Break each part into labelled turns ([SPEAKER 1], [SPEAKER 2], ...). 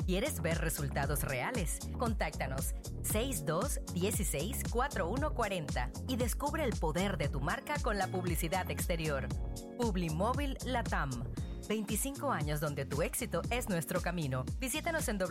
[SPEAKER 1] ¿Quieres ver resultados reales? Contáctanos 6216-4140 y descubre el poder de tu marca con la publicidad exterior. Publimóvil Latam. 25 años donde tu éxito es nuestro camino. Visítanos en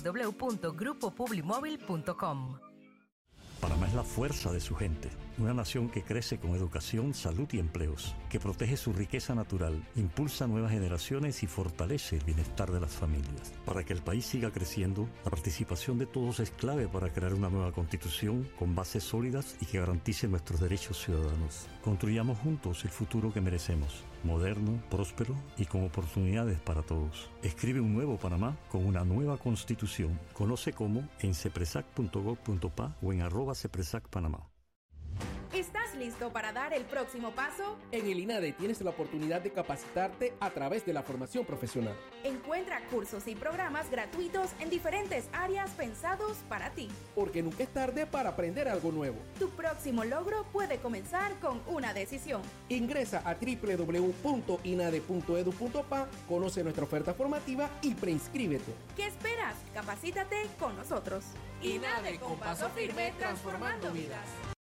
[SPEAKER 1] www.grupopublimóvil.com.
[SPEAKER 2] Panamá es la fuerza de su gente, una nación que crece con educación, salud y empleos, que protege su riqueza natural, impulsa nuevas generaciones y fortalece el bienestar de las familias. Para que el país siga creciendo, la participación de todos es clave para crear una nueva constitución con bases sólidas y que garantice nuestros derechos ciudadanos. Construyamos juntos el futuro que merecemos, moderno, próspero y con oportunidades para todos. Escribe un nuevo Panamá con una nueva constitución. Conoce cómo en cepresac.gov.pa o en @cepresacpanamá.
[SPEAKER 3] ¿Estás listo para dar el próximo paso?
[SPEAKER 4] En el INADE tienes la oportunidad de capacitarte a través de la formación profesional.
[SPEAKER 3] Encuentra cursos y programas gratuitos en diferentes áreas pensados para ti.
[SPEAKER 4] Porque nunca es tarde para aprender algo nuevo.
[SPEAKER 3] Tu próximo logro puede comenzar con una decisión.
[SPEAKER 4] Ingresa a www.inade.edu.pa, conoce nuestra oferta formativa y preinscríbete.
[SPEAKER 3] ¿Qué esperas? Capacítate con nosotros.
[SPEAKER 5] INADE, con paso firme, transformando vidas.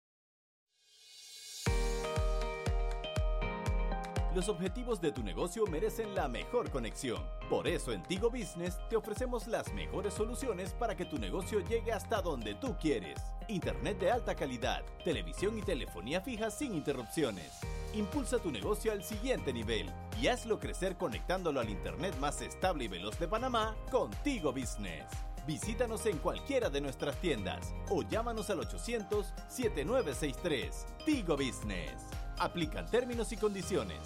[SPEAKER 6] Los objetivos de tu negocio merecen la mejor conexión. Por eso en Tigo Business te ofrecemos las mejores soluciones para que tu negocio llegue hasta donde tú quieres. Internet de alta calidad, televisión y telefonía fija sin interrupciones. Impulsa tu negocio al siguiente nivel y hazlo crecer conectándolo al Internet más estable y veloz de Panamá con Tigo Business. Visítanos en cualquiera de nuestras tiendas o llámanos al 800-7963. Tigo Business. Aplican términos y condiciones.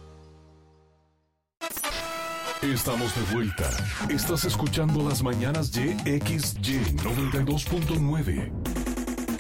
[SPEAKER 7] Estamos de vuelta. Estás escuchando Las Mañanas de XY 92.9.